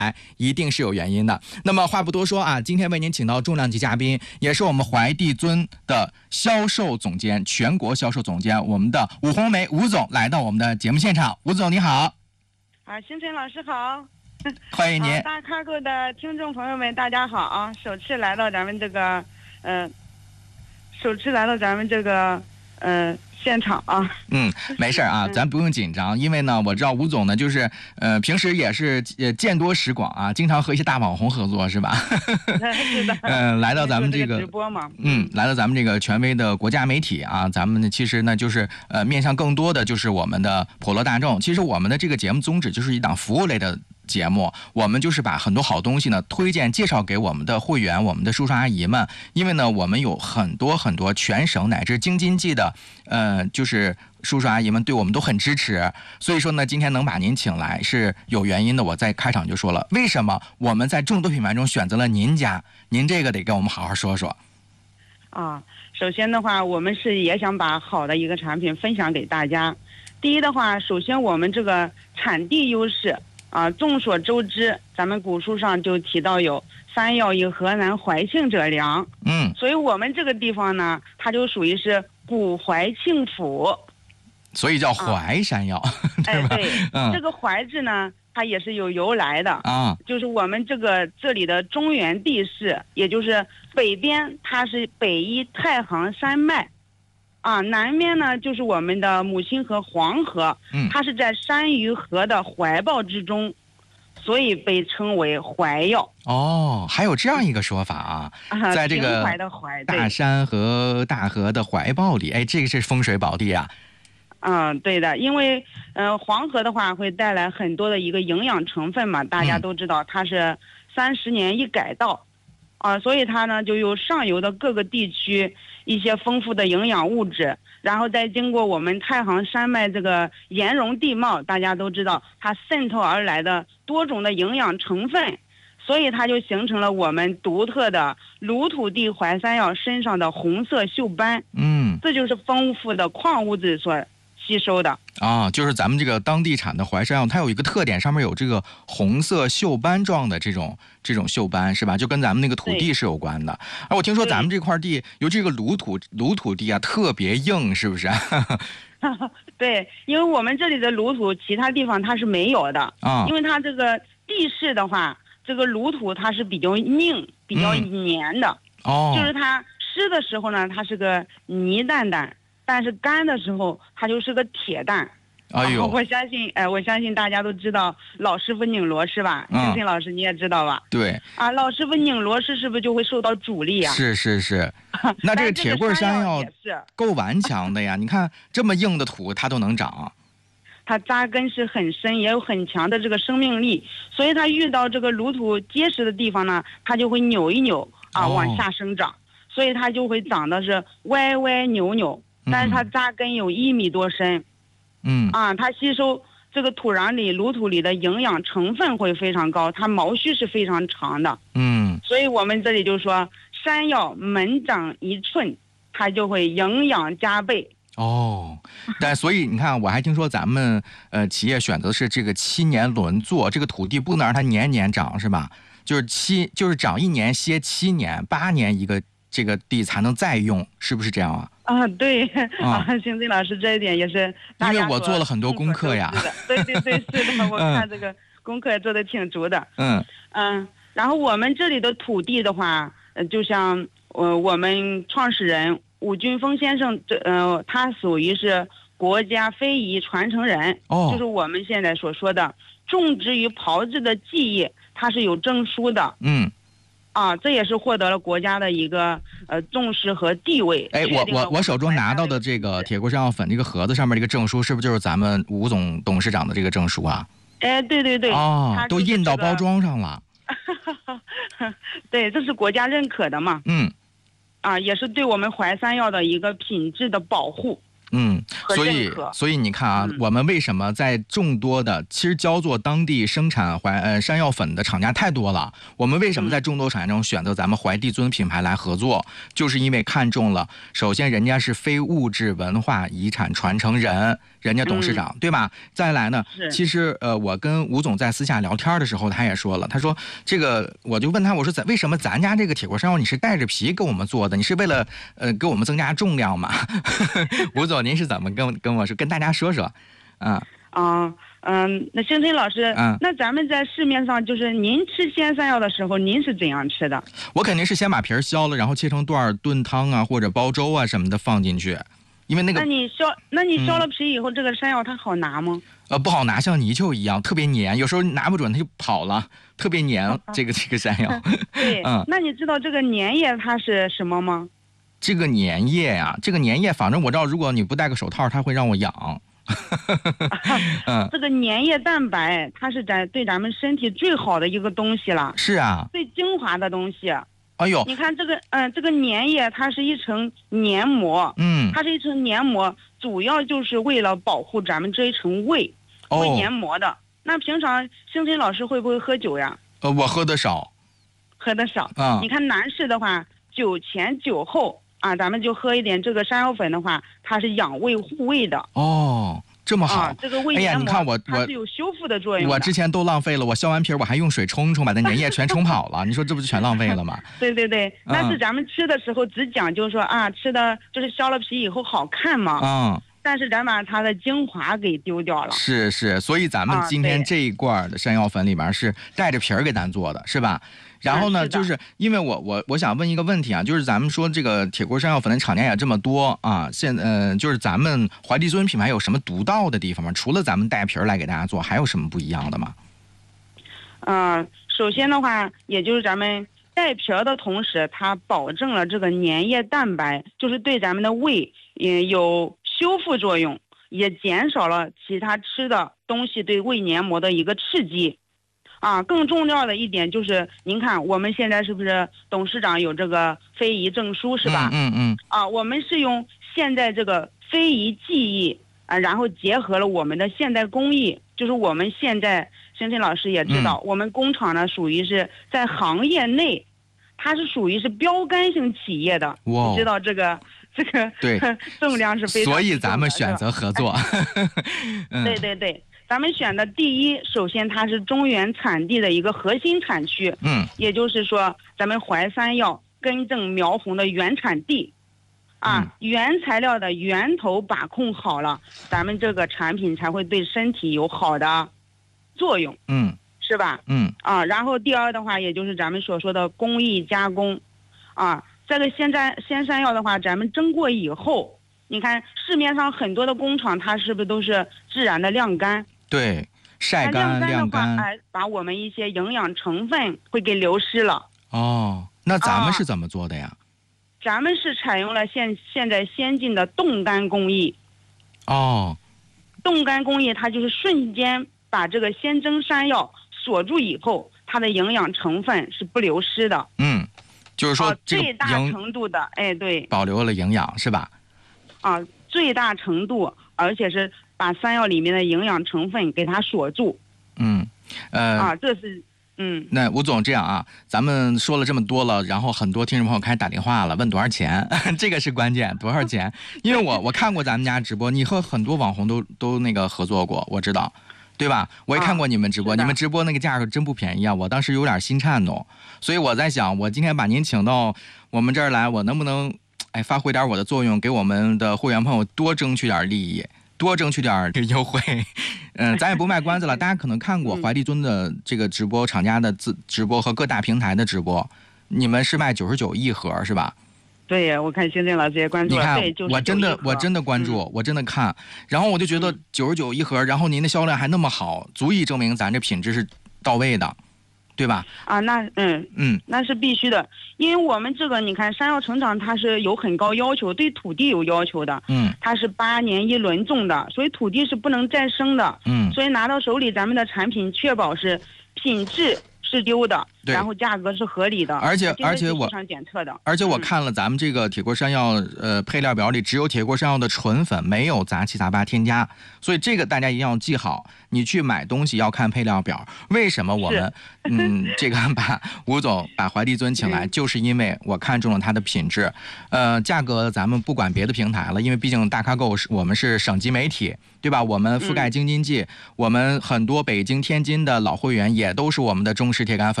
一定是有原因的。那么话不多说啊，今天为您请到重量级嘉宾，也是我们怀帝尊的销售总监，全国销售总监，我们的武红梅吴总来到我们的节目现场。吴总你好。 星辰老师好。 欢迎您。 大咖购的听众朋友们大家好啊，首次来到咱们这个现场啊。 没事啊，咱不用紧张，因为呢，我知道吴总呢，就是平时也是见多识广啊，经常和一些大网红合作，是吧？ 是的。 来到咱们这个直播嘛。 来到咱们这个权威的国家媒体啊，咱们其实呢就是面向更多的就是我们的普罗大众。其实我们的这个节目宗旨就是一档服务类的节目，我们就是把很多好东西呢推荐介绍给我们的会员、我们的叔叔阿姨们，因为呢我们有很多全省乃至京津冀的就是叔叔阿姨们对我们都很支持，所以说呢今天能把您请来是有原因的。我在开场就说了，为什么我们在众多品牌中选择了您家，您这个得跟我们好好说说。 首先的话，我们是也想把好的一个产品分享给大家。第一的话，首先我们这个产地优势众所周知，咱们古书上就提到有山药以河南怀庆者良，所以我们这个地方呢，它就属于是古怀庆府， 所以叫淮山药。 对，这个淮字呢，它也是有由来的就是我们这里的中原地势，也就是北边它是北依太行山脉南面呢就是我们的母亲河黄河，它是在山与河的怀抱之中，所以被称为淮药。 还有这样一个说法在这个大山和大河的怀抱里，这个是风水宝地啊。 对的，因为黄河的话会带来很多的一个营养成分嘛，大家都知道它是30年一改道所以它呢就有上游的各个地区一些丰富的营养物质，然后再经过我们太行山脉这个岩溶地貌，大家都知道它渗透而来的多种的营养成分，所以它就形成了我们独特的鲁土地淮山药身上的红色锈斑。这就是丰富的矿物质所吸收的就是咱们这个当地产的淮山药，它有一个特点，上面有这个红色锈斑状的这种锈斑，是吧？就跟咱们那个土地是有关的。我听说咱们这块地，尤其这个鲁土地特别硬，是不是？ 对，因为我们这里的鲁土，其他地方它是没有的因为它这个地势的话，这个鲁土它是比较硬、比较黏的就是它湿的时候呢，它是个泥蛋蛋。但是干的时候，它就是个铁蛋。我相信大家都知道老师傅拧螺是吧？星星老师你也知道吧？ 对。 老师傅拧螺是不是就会受到阻力啊？ 是。那这个铁棍山药够顽强的呀！你看这么硬的土，它都能长。 它扎根是很深，也有很强的这个生命力，所以它遇到这个鲁土结实的地方呢，它就会扭一扭往下生长，所以它就会长得是歪歪扭扭。但是它扎根有1米多深，它吸收这个土壤里鲁土里的营养成分会非常高，它毛须是非常长的，所以我们这里就说山药门长1寸，它就会营养加倍。 但所以你看，我还听说咱们企业选择的是这个7年轮作，这个土地不能让它年年长，是吧？就是长1年歇7年，8年一个这个地才能再用，是不是这样啊？ 对星星老师这一点也是大家因为我做了很多功课呀。 对，是的，我看这个功课做的挺足的。然后我们这里的土地的话，就像我们创始人武俊峰先生，他属于是国家非遗传承人，就是我们现在所说的种植与炮制的技艺，它是有证书的。这也是获得了国家的一个重视和地位。 我手中拿到的这个铁棍山药粉这个盒子上面这个证书，是不是就是咱们吴总董事长的这个证书啊？ 对。 都印到包装上了。 对，这是国家认可的嘛。也是对我们淮山药的一个品质的保护。 和认可。 所以你看啊，我们为什么在众多的其实焦作当地生产山药粉的厂家太多了，我们为什么在众多厂家中选择咱们怀帝尊品牌来合作，就是因为看中了，首先人家是非物质文化遗产传承人，人家董事长，对吧？再来呢，其实我跟吴总在私下聊天的时候，他也说了，他说这个，我就问他，我说为什么咱家这个铁锅山药你是带着皮给我们做的？你是为了给我们增加重量吗？吴总，您是怎么跟我说，跟大家说说？ 那星辰老师，那咱们在市面上就是您吃鲜山药的时候，您是怎样吃的？ 我肯定是先把皮儿削了，然后切成段炖汤啊，或者煲粥啊什么的放进去。因为那个， 那你削了皮以后，这个山药它好拿吗？ 不好拿，像泥鳅一样，特别黏，有时候拿不准它就跑了，特别黏。这个山药。 对，那你知道这个粘液它是什么吗？ 这个粘液呀，这个粘液，反正我知道，如果你不戴个手套，它会让我痒。 这个粘液蛋白，它是对咱们身体最好的一个东西了。 是啊， 最精华的东西。 哎呦， 你看这个粘液，它是一层黏膜，它是一层黏膜，主要就是为了保护咱们这一层胃黏膜的。那平常星辰老师会不会喝酒呀？ 我喝的少。 喝的少。你看男士的话，酒前酒后啊，咱们就喝一点这个山药粉的话，它是养胃护胃的。这么好， 这个胃黏膜，你看它是有修复的作用的。 我之前都浪费了，我削完皮我还用水冲，把那粘液全冲跑了。你说这不就全浪费了吗？ 对，那是咱们吃的时候只讲究说啊，吃的就是削了皮以后好看嘛。但是咱把它的精华给丢掉了。是，所以咱们今天这一罐的山药粉里面是带着皮儿给咱做的，是吧？然后呢，就是因为我想问一个问题啊，就是咱们说这个铁锅山药粉的厂家也这么多啊，就是咱们怀帝尊品牌有什么独到的地方吗？除了咱们带皮儿来给大家做，还有什么不一样的吗？ 首先的话，也就是咱们带皮儿的同时，它保证了这个粘液蛋白，就是对咱们的胃也有修复作用，也减少了其他吃的东西对胃黏膜的一个刺激。更重要的一点就是，您看我们现在是不是董事长有这个非遗证书是吧？我们是用现在这个非遗技艺然后结合了我们的现代工艺，就是我们现在星辰老师也知道，我们工厂呢属于是在行业内，它是属于是标杆性企业的，你知道这个对重量是非常， 所以咱们选择合作。 对。咱们选的第一，首先它是中原产地的一个核心产区，也就是说咱们淮山药根正苗红的原产地，原材料的源头把控好了，咱们这个产品才会对身体有好的作用，是吧？然后第二的话，也就是咱们所说的工艺加工，这个鲜山药的话，咱们蒸过以后，你看市面上很多的工厂，它是不是都是自然的晾干？ 对，晒干、晾干， 把我们一些营养成分会给流失了。 那咱们是怎么做的呀？ 咱们是采用了现在先进的冻干工艺。冻干工艺它就是瞬间把这个鲜蒸山药锁住以后，它的营养成分是不流失的。 就是说最大程度的，对， 保留了营养是吧？ 最大程度，而且是把山药里面的营养成分给它锁住。这是那吴总这样啊，咱们说了这么多了，然后很多听众朋友开始打电话了，问多少钱？这个是关键，多少钱？因为我看过咱们家直播，你和很多网红都那个合作过，我知道，对吧？我也看过你们直播，你们直播那个价格真不便宜啊，我当时有点心颤动，所以我在想，我今天把您请到我们这儿来，我能不能发挥点我的作用，给我们的会员朋友多争取点利益，多争取点优惠。咱也不卖关子了，大家可能看过怀帝尊的这个直播，厂家的直播和各大平台的直播，你们是卖99一盒是吧？ 对，我看星辰老师也关注了。 你看，我真的关注，我真的看，然后我就觉得99一盒，然后您的销量还那么好，足以证明咱这品质是到位的。对吧？ 那是必须的，因为我们这个你看山药成长它是有很高要求，对土地有要求的，它是8年1轮种的，所以土地是不能再生的，所以拿到手里咱们的产品确保是品质是丢的， 然后价格是合理的， 而且我市场检测的， 而且我看了咱们这个铁锅山药配料表里只有铁锅山药的纯粉，没有杂七杂八添加，所以这个大家一定要记好。你去买东西要看配料表。为什么我们这个把吴总把怀帝尊请来，就是因为我看中了它的品质。价格咱们不管别的平台了，因为毕竟大咖购我们是省级媒体，对吧？我们覆盖京津冀，我们很多北京、天津的老会员也都是我们的忠实铁杆粉。